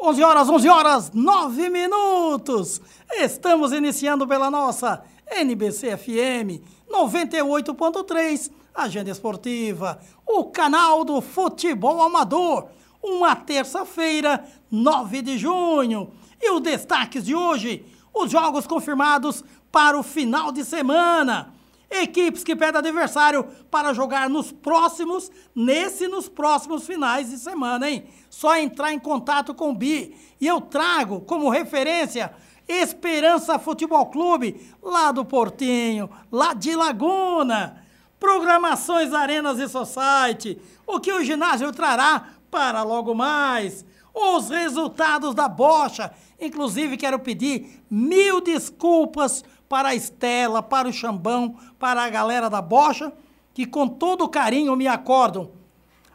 11 horas, 9 minutos. Estamos iniciando pela nossa NBC FM 98.3, Agenda Esportiva, o canal do futebol amador. Uma terça-feira, 9 de junho. E os destaques de hoje, os jogos confirmados para o final de semana. Equipes que pedem adversário para jogar nos próximos finais de semana, hein? Só entrar em contato com o Bi. E eu trago como referência Esperança Futebol Clube, lá do Portinho, lá de Laguna. Programações Arenas e Society, o que o ginásio trará para logo mais. Os resultados da bocha. Inclusive quero pedir 1000 desculpas para a Estela, para o Xambão, para a galera da bocha, que com todo carinho me acordam